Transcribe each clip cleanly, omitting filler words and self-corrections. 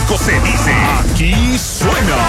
México se dice, aquí suena.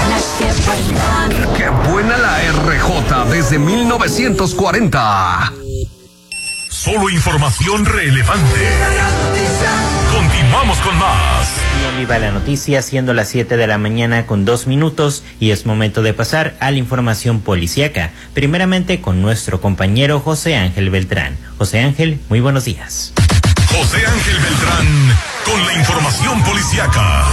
¡Qué buena la RJ desde 1940! Solo información relevante. Continuamos con más. Bien, viva la noticia, siendo las 7 de la mañana con 2 minutos, y es momento de pasar a la información policíaca. Primeramente con nuestro compañero José Ángel Beltrán. José Ángel, muy buenos días. José Ángel Beltrán con la información policíaca.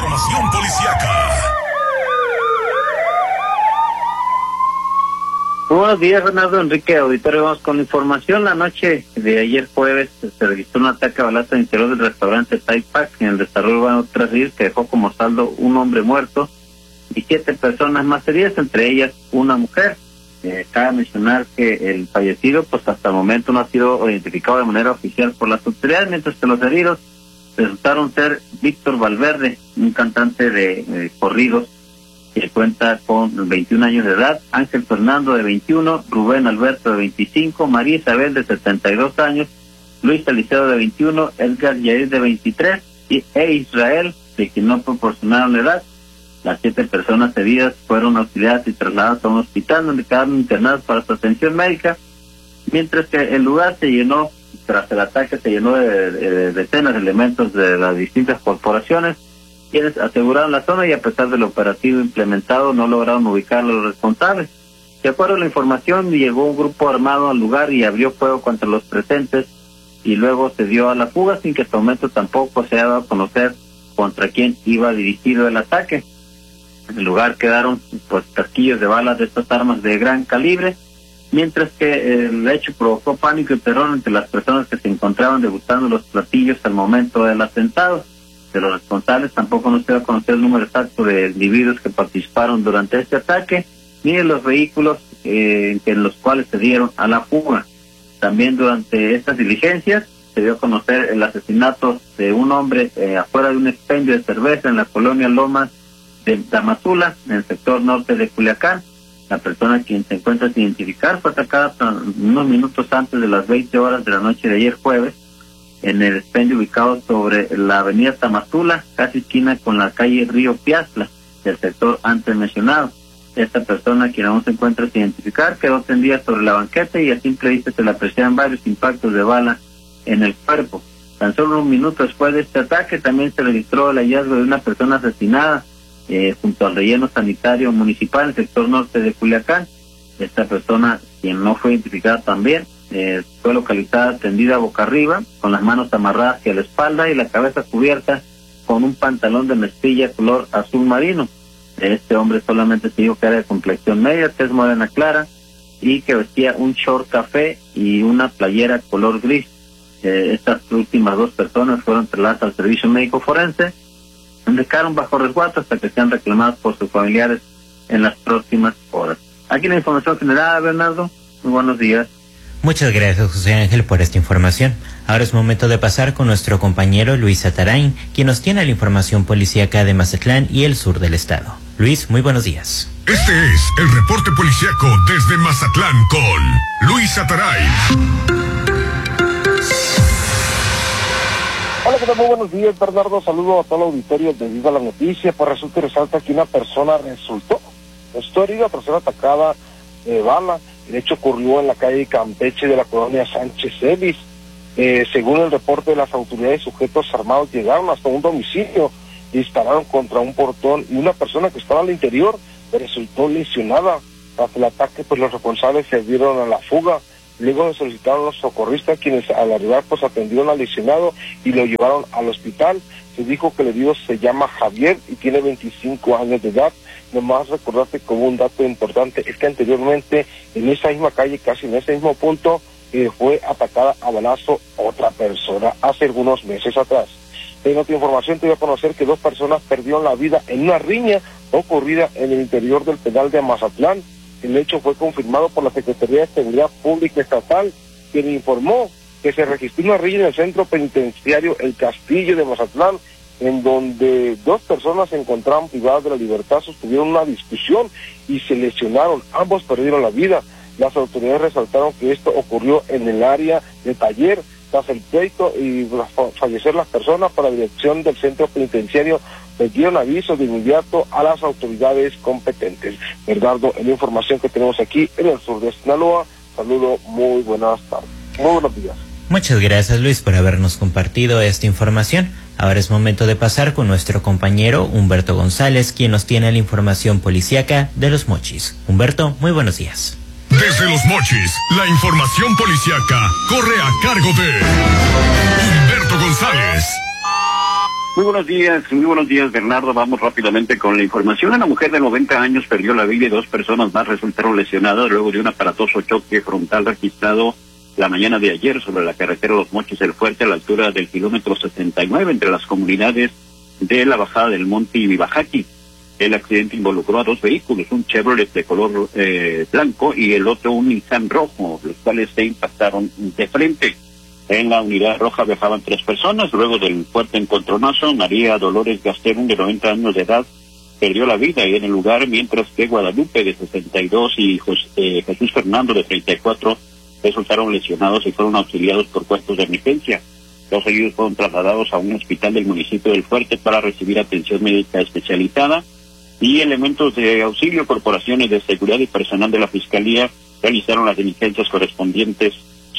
Muy buenos días, Bernardo Enrique Auditorio. Vamos con información. La noche de ayer jueves se registró un ataque a balazo al interior del restaurante Taipac en el desarrollo urbano Tres Ríos, que dejó como saldo un hombre muerto y 7 personas más heridas, entre ellas una mujer. Cabe mencionar que el fallecido, pues hasta el momento no ha sido identificado de manera oficial por las autoridades, mientras que los heridos resultaron ser Víctor Valverde, un cantante de corridos, que cuenta con 21 años de edad, Ángel Fernando de 21, Rubén Alberto de 25, María Isabel de 72 años, Luis Eliseo de 21, Edgar Yair de 23 e Israel, de quien no proporcionaron la edad. Las 7 personas heridas fueron auxiliadas y trasladadas a un hospital donde quedaron internadas para su atención médica, mientras que el lugar se llenó, tras el ataque, se llenó de decenas de elementos de las distintas corporaciones, quienes aseguraron la zona y a pesar del operativo implementado no lograron ubicar a los responsables. De acuerdo a la información, llegó un grupo armado al lugar y abrió fuego contra los presentes y luego se dio a la fuga, sin que hasta el momento tampoco se haya dado a conocer contra quién iba dirigido el ataque. En el lugar quedaron pues casquillos de balas de estas armas de gran calibre, mientras que el hecho provocó pánico y terror entre las personas que se encontraban degustando los platillos al momento del atentado. De los responsables tampoco no se va a conocer el número exacto de individuos que participaron durante este ataque, ni de los vehículos en los cuales se dieron a la fuga. También durante estas diligencias se dio a conocer el asesinato de un hombre afuera de un expendio de cerveza en la colonia Lomas de Tamazula, en el sector norte de Culiacán. La persona quien se encuentra sin identificar fue atacada unos minutos antes de las 20 horas de la noche de ayer jueves en el expendio ubicado sobre la avenida Tamazula, casi esquina con la calle Río Piazla, del sector antes mencionado. Esta persona, quien aún se encuentra sin identificar, quedó tendida sobre la banqueta y a simple vista se le apreciaban varios impactos de bala en el cuerpo. Tan solo un minuto después de este ataque también se registró el hallazgo de una persona asesinada junto al relleno sanitario municipal en el sector norte de Culiacán. Esta persona, quien no fue identificada también, fue localizada tendida boca arriba, con las manos amarradas hacia la espalda y la cabeza cubierta con un pantalón de mezclilla color azul marino. Este hombre solamente se dijo que era de complexión media, tez morena clara, y que vestía un short café y una playera color gris. Estas últimas 2 personas fueron trasladadas al servicio médico forense, donde quedaron bajo resguardo hasta que sean reclamados por sus familiares en las próximas horas. Aquí la información generada, Bernardo. Muy buenos días. Muchas gracias, José Ángel, por esta información. Ahora es momento de pasar con nuestro compañero Luis Atarain, quien nos tiene la información policíaca de Mazatlán y el sur del estado. Luis, muy buenos días. Este es el reporte policíaco desde Mazatlán con Luis Atarain. Hola, ¿qué tal? Muy buenos días, Bernardo. Saludo a todo el auditorio de Viva la Noticia. Pues resulta y resalta que una persona resultó herida tras ser atacada de bala. El hecho ocurrió en la calle Campeche de la colonia Sánchez Ellis. Según el reporte de las autoridades, sujetos armados llegaron hasta un domicilio, dispararon contra un portón y una persona que estaba al interior resultó lesionada. Tras el ataque, pues los responsables se dieron a la fuga. Luego solicitaron los socorristas, quienes al arribar pues atendieron al lesionado y lo llevaron al hospital. Se dijo que el herido se llama Javier y tiene 25 años de edad. Nomás recordarte como un dato importante es que anteriormente en esa misma calle, casi en ese mismo punto, fue atacada a balazo otra persona hace algunos meses atrás. En otra información te voy a conocer que 2 personas perdieron la vida en una riña ocurrida en el interior del penal de Mazatlán. El hecho fue confirmado por la Secretaría de Seguridad Pública Estatal, quien informó que se registró una riña en el centro penitenciario El Castillo de Mazatlán, en donde 2 personas se encontraban privadas de la libertad, sostuvieron una discusión y se lesionaron. Ambos perdieron la vida. Las autoridades resaltaron que esto ocurrió en el área de Taller. Tras el pleito y fallecer las personas, para la dirección del centro penitenciario les dieron aviso de inmediato a las autoridades competentes. Bernardo, en la información que tenemos aquí en el sur de Sinaloa, saludo, muy buenas tardes, muy buenos días. Muchas gracias, Luis, por habernos compartido esta información. Ahora es momento de pasar con nuestro compañero Humberto González, quien nos tiene la información policíaca de Los Mochis. Humberto, muy buenos días. Desde Los Mochis, la información policíaca corre a cargo de Humberto González. Muy buenos días, Bernardo. Vamos rápidamente con la información. Una mujer de 90 años perdió la vida y 2 personas más resultaron lesionadas luego de un aparatoso choque frontal registrado la mañana de ayer sobre la carretera Los Mochis El Fuerte a la altura del kilómetro 69 entre las comunidades de la bajada del Monte y Vivajaqui. El accidente involucró a 2 vehículos, un Chevrolet de color blanco y el otro un Nissan rojo, los cuales se impactaron de frente. En la unidad roja viajaban 3 personas. Luego del fuerte encontronazo, María Dolores Gasterún, de 90 años de edad, perdió la vida en el lugar, mientras que Guadalupe, de 62, y Jesús Fernando, de 34, resultaron lesionados y fueron auxiliados por cuerpos de emergencia. Los heridos fueron trasladados a un hospital del municipio del Fuerte para recibir atención médica especializada, y elementos de auxilio, corporaciones de seguridad y personal de la Fiscalía realizaron las diligencias correspondientes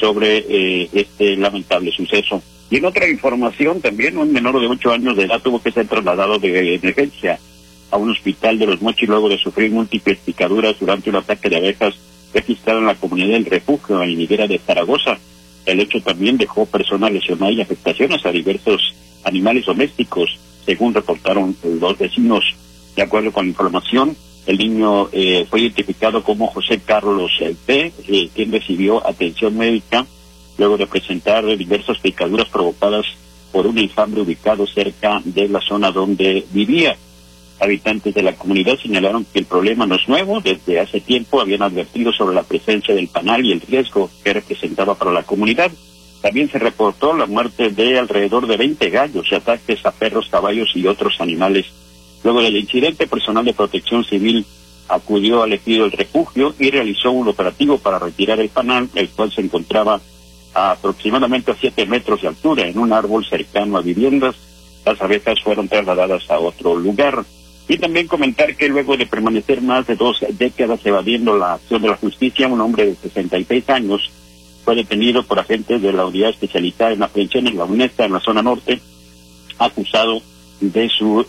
sobre este lamentable suceso. Y en otra información también, un menor de 8 años de edad tuvo que ser trasladado de emergencia a un hospital de Los Mochis luego de sufrir múltiples picaduras durante un ataque de abejas registrado en la comunidad del Refugio, en Higuera de Zaragoza. El hecho también dejó personas lesionadas y afectaciones a diversos animales domésticos, según reportaron los vecinos. De acuerdo con la información, el niño fue identificado como José Carlos P., quien recibió atención médica luego de presentar diversas picaduras provocadas por un enjambre ubicado cerca de la zona donde vivía. Habitantes de la comunidad señalaron que el problema no es nuevo. Desde hace tiempo habían advertido sobre la presencia del panal y el riesgo que representaba para la comunidad. También se reportó la muerte de alrededor de 20 gallos y ataques a perros, caballos y otros animales. Luego del incidente, personal de protección civil acudió al ejido del refugio y realizó un operativo para retirar el panal, el cual se encontraba aproximadamente a 7 metros de altura en un árbol cercano a viviendas. Las abejas fueron trasladadas a otro lugar. Y también comentar que luego de permanecer más de 2 décadas evadiendo la acción de la justicia, un hombre de 66 años fue detenido por agentes de la unidad especializada en aprehensión en la UNESTA, en la zona norte, acusado de su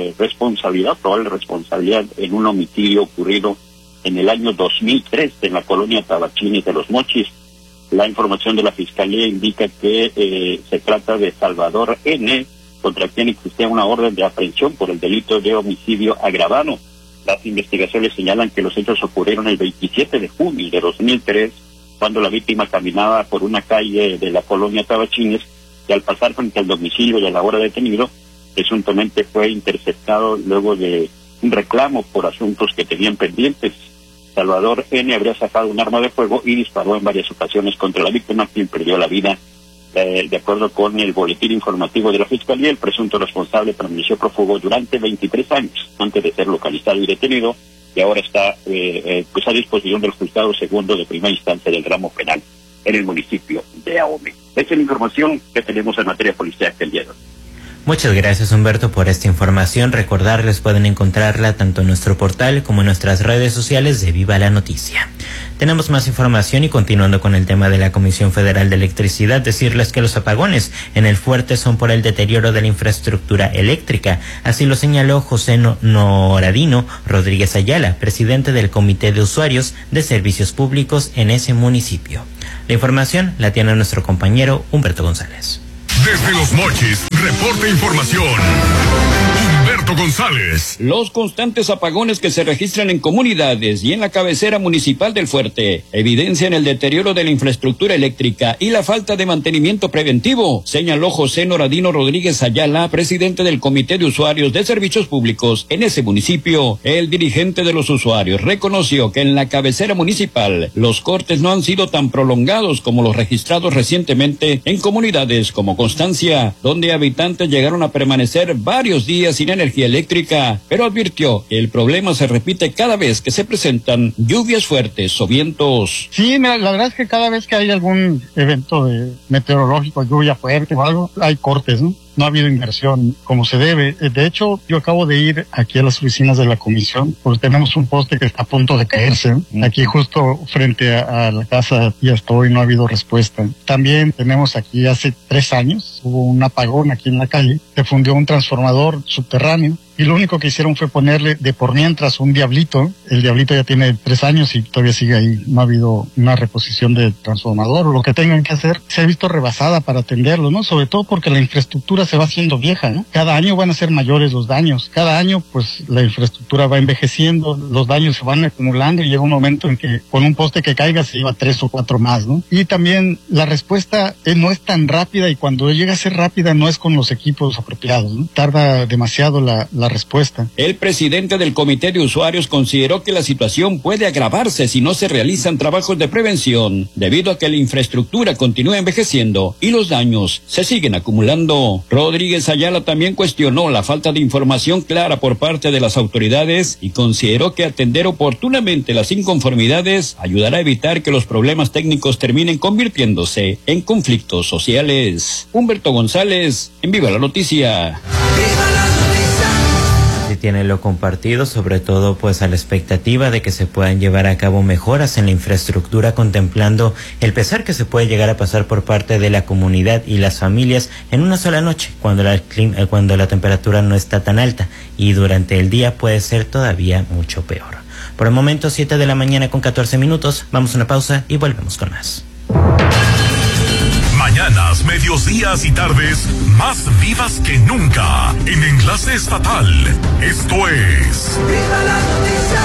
probable responsabilidad en un homicidio ocurrido en el año 2003 en la colonia Tabachines de Los Mochis. La información de la Fiscalía indica que se trata de Salvador N., contra quien existía una orden de aprehensión por el delito de homicidio agravado. Las investigaciones señalan que los hechos ocurrieron el 27 de junio de 2003, cuando la víctima caminaba por una calle de la colonia Tabachines y al pasar frente al domicilio y a la hora detenido, presuntamente fue interceptado luego de un reclamo por asuntos que tenían pendientes. Salvador N. habría sacado un arma de fuego y disparó en varias ocasiones contra la víctima, quien perdió la vida. De acuerdo con el boletín informativo de la Fiscalía, el presunto responsable permaneció prófugo durante 23 años antes de ser localizado y detenido, y ahora está a disposición del juzgado segundo de primera instancia del ramo penal en el municipio de Ahome. Esta es la información que tenemos en materia policial el día de hoy. Muchas gracias, Humberto, por esta información. Recordarles, pueden encontrarla tanto en nuestro portal como en nuestras redes sociales de Viva la Noticia. Tenemos más información y continuando con el tema de la Comisión Federal de Electricidad, decirles que los apagones en el Fuerte son por el deterioro de la infraestructura eléctrica. Así lo señaló José Noradino Rodríguez Ayala, presidente del Comité de Usuarios de Servicios Públicos en ese municipio. La información la tiene nuestro compañero Humberto González. Desde Los Mochis, reporta información Humberto González. Los constantes apagones que se registran en comunidades y en la cabecera municipal del Fuerte evidencian el deterioro de la infraestructura eléctrica y la falta de mantenimiento preventivo, señaló José Noradino Rodríguez Ayala, presidente del Comité de Usuarios de Servicios Públicos en ese municipio. El dirigente de los usuarios reconoció que en la cabecera municipal los cortes no han sido tan prolongados como los registrados recientemente en comunidades como Constancia, donde habitantes llegaron a permanecer varios días sin energía eléctrica, pero advirtió que el problema se repite cada vez que se presentan lluvias fuertes o vientos. Sí, la verdad es que cada vez que hay algún evento meteorológico, lluvia fuerte o algo, hay cortes, ¿no? no ha habido inversión como se debe. De hecho, yo acabo de ir aquí a las oficinas de la comisión, porque tenemos un poste que está a punto de caerse. Aquí justo frente a la casa y hasta hoy no ha habido respuesta. También tenemos aquí hace 3 años, hubo un apagón aquí en la calle, se fundió un transformador subterráneo. Y lo único que hicieron fue ponerle de por mientras un diablito. El diablito ya tiene 3 años y todavía sigue ahí. No ha habido una reposición de transformador o lo que tengan que hacer. Se ha visto rebasada para atenderlo, ¿no? Sobre todo porque la infraestructura se va haciendo vieja, ¿no? Cada año van a ser mayores los daños. Cada año, pues, la infraestructura va envejeciendo, los daños se van acumulando y llega un momento en que con un poste que caiga se lleva 3 o 4 más, ¿no? Y también la respuesta no es tan rápida y cuando llega a ser rápida no es con los equipos apropiados, ¿no? Tarda demasiado la respuesta. El presidente del Comité de Usuarios consideró que la situación puede agravarse si no se realizan trabajos de prevención, debido a que la infraestructura continúa envejeciendo y los daños se siguen acumulando. Rodríguez Ayala también cuestionó la falta de información clara por parte de las autoridades y consideró que atender oportunamente las inconformidades ayudará a evitar que los problemas técnicos terminen convirtiéndose en conflictos sociales. Humberto González, en Viva la Noticia. Tiene lo compartido, sobre todo pues a la expectativa de que se puedan llevar a cabo mejoras en la infraestructura, contemplando el pesar que se puede llegar a pasar por parte de la comunidad y las familias en una sola noche, cuando la temperatura no está tan alta, y durante el día puede ser todavía mucho peor. Por el momento 7 de la mañana con 14 minutos, vamos a una pausa y volvemos con más. Mañanas, medios días y tardes más vivas que nunca en Enlace Estatal. Esto es Viva la Noticia.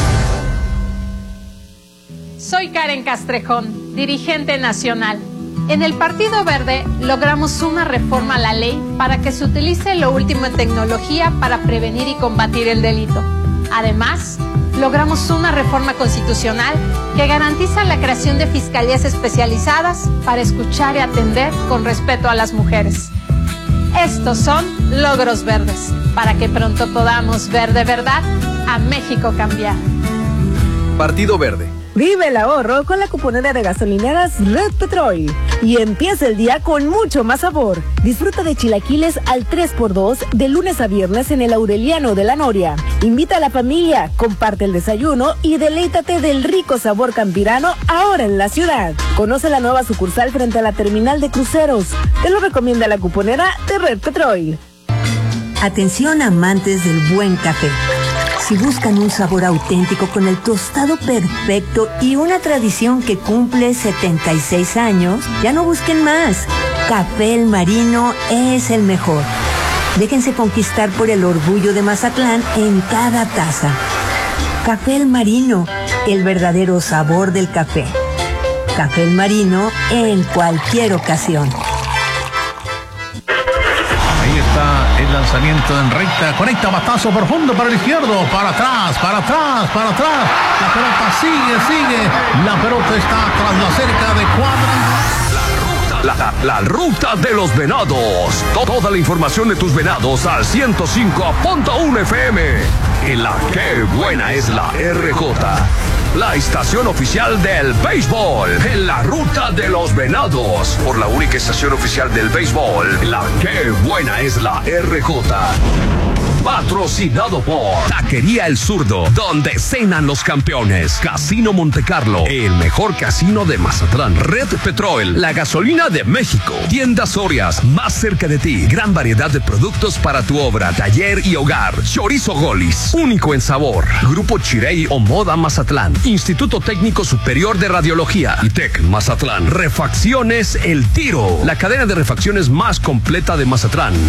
Soy Karen Castrejón, dirigente nacional. En el Partido Verde logramos una reforma a la ley para que se utilice lo último en tecnología para prevenir y combatir el delito. Además, logramos una reforma constitucional que garantiza la creación de fiscalías especializadas para escuchar y atender con respeto a las mujeres. Estos son logros verdes, para que pronto podamos ver de verdad a México cambiar. Partido Verde. Vive el ahorro con la cuponera de gasolineras Red Petrol y empieza el día con mucho más sabor. Disfruta de chilaquiles al 3x2 de lunes a viernes en el Aureliano de la Noria. Invita a la familia, comparte el desayuno y deleítate del rico sabor campirano ahora en la ciudad. Conoce la nueva sucursal frente a la terminal de cruceros. Te lo recomienda la cuponera de Red Petrol. Atención amantes del buen café. Si buscan un sabor auténtico con el tostado perfecto y una tradición que cumple 76 años, ya no busquen más. Café El Marino es el mejor. Déjense conquistar por el orgullo de Mazatlán en cada taza. Café El Marino, el verdadero sabor del café. Café El Marino en cualquier ocasión. El lanzamiento en recta, conecta batazo profundo para el izquierdo, para atrás, la pelota sigue, la pelota está tras la cerca de cuadra. La ruta de los venados, toda la información de tus venados al 105.1 FM, en la que buena es la RJ. La estación oficial del béisbol en la ruta de los venados. Por la única estación oficial del béisbol, la que buena es la RJ. Patrocinado por Taquería El Zurdo, donde cenan los campeones. Casino Montecarlo, el mejor casino de Mazatlán. Red Petrol, la gasolina de México. Tiendas Sorias, más cerca de ti. Gran variedad de productos para tu obra, taller y hogar. Chorizo Golis, único en sabor. Grupo Chirey o Moda Mazatlán. Instituto Técnico Superior de Radiología. ITEC Mazatlán. Refacciones El Tiro, la cadena de refacciones más completa de Mazatlán.